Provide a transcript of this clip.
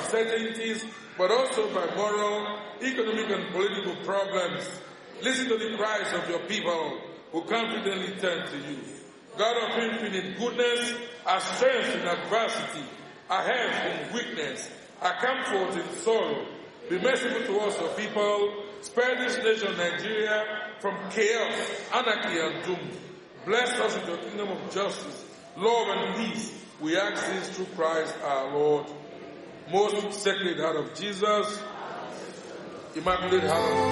uncertainties, but also by moral, economic, and political problems. Listen to the cries of your people who confidently turn to you. God of infinite goodness, our strength in adversity, our health in weakness, our comfort in sorrow. Be merciful towards your people. Spare this nation, Nigeria, from chaos, anarchy, and doom. Bless us with your kingdom of justice, love, and peace. We ask this through Christ our Lord. Most Sacred Heart of Jesus, Immaculate Heart of